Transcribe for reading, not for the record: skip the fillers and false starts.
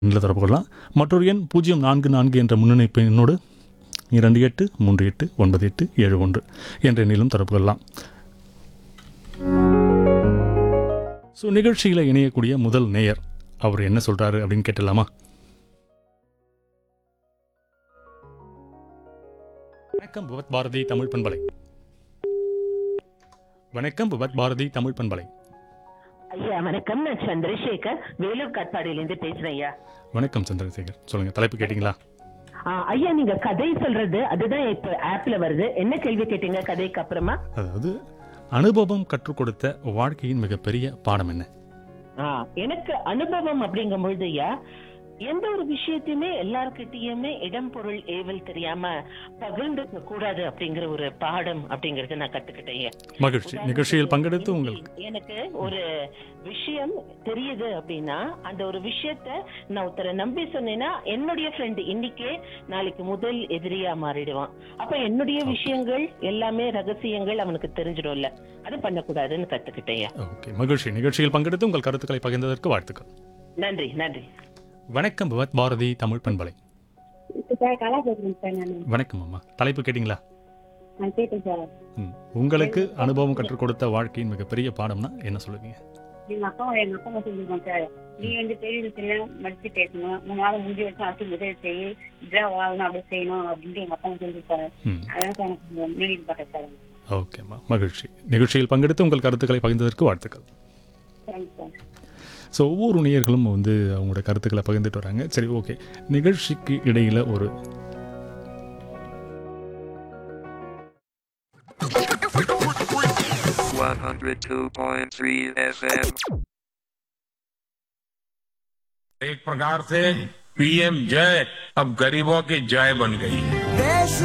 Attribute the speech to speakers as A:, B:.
A: இதில் தொடர்பு கொள்ளலாம். மற்றொரு எண் 044 என்ற முன்னணிப்பு எண்ணோடு 28389871 என்ற எண்ணிலும் தொடர்பு கொள்ளலாம். ஸோ நிகழ்ச்சியில் இணையக்கூடிய முதல் நேயர் அவர் என்ன சொல்கிறாரு அப்படின்னு கேட்டலாமா? வணக்கம் விபத் பாரதி தமிழ் பண்பலை. வணக்கம் விபத் பாரதி தமிழ் பண்பலை.
B: ஐயா வணக்கம், நான் சந்திரசேகர் வேலூர் காட்பாடியிலேருந்து பேசுறேன் ஐயா.
A: வணக்கம் சந்திரசேகர், சொல்லுங்க, தலைப்பு கேட்டீங்களா?
B: ஐயா நீங்க கதை சொல்றது அதுதான் இப்ப ஆப்ல வருது. என்ன கேள்வி கேட்டீங்க கதைக்கு அப்புறமா?
A: அதாவது அனுபவம் கற்றுக் கொடுத்த வாழ்க்கையின் மிகப்பெரிய பாடம் என்ன?
B: எனக்கு அனுபவம் அப்படிங்கும் பொழுது ஐயா, எந்த ஒரு விஷயத்தையுமே எல்லார்கிட்டயுமே இடம் பொருள் ஏவல் தெரியாம பகிர்ந்துக்க கூடாது அப்படிங்கிற ஒரு பாடம் அப்படிங்கறத நான் கத்துக்கிட்டேன்.
A: மகிழ்ச்சி. நிகழ்ச்சியில் பங்கெடுத்து உங்களுக்கு
B: எனக்கு ஒரு விஷயம் தெரியுது அப்படின்னா அந்த ஒரு விஷயத்த நான் ஒருத்தரை நம்பி சொன்னேன்னா என்னுடைய ஃப்ரெண்டு இன்னைக்கே நாளைக்கு முதல் எதிரியா மாறிடுவான். அப்ப என்னுடைய விஷயங்கள் எல்லாமே ரகசியங்கள் அவனுக்கு தெரிஞ்சிடும்ல, அது பண்ணக்கூடாதுன்னு கத்துக்கிட்டேன்.
A: ஓகே, மகிழ்ச்சி. நிகழ்ச்சியில் பங்கெடுத்து உங்கள் கருத்துக்களை பகிர்ந்ததற்கு வாழ்த்துக்கள்.
B: நன்றி நன்றி.
A: வணக்கம் விபத் பாரதி தமிழ் பண்பலை. வணக்கம் அம்மா, தலைப்பு கேட்டீங்களா? உங்களுக்கு அனுபவம் கற்றுக் கொடுத்த வாழ்க்கையின் மிகப்பெரிய பாடம்னா என்ன சொல்லுவீங்க?
C: எங்க அப்பா சொல்லிருக்கோம் சார், நீ பெரிய மடிச்சு பேசணும், 3 நாள் முடிஞ்சு வச்சு அது உதவி செய்ய, இப்படிதான் வாழணும், அப்படி செய்யணும் அப்படின்ட்டு எங்க அப்பா சொல்லிருக்காரு. அதான் சார் எனக்கு மீனிங் பார்த்தேன் சார்.
A: ஓகேம்மா, மகிழ்ச்சி. நிகழ்ச்சியில் பங்கெடுத்து உங்கள் கருத்துக்களை பகிர்ந்ததற்கு வாழ்த்துக்கள்.
C: Thanks sir.
A: ஸோ ஒவ்வொரு நேயர்களும் அவங்களோட கருத்துக்களை பகிர்ந்துட்டு வராங்க. சரி, ஓகே, நிகழ்ச்சிக்கு இடையில் ஒரு
D: 102.3 FM।
E: एक प्रकार से पीएम जय अब गरीबों की जय बन गई है।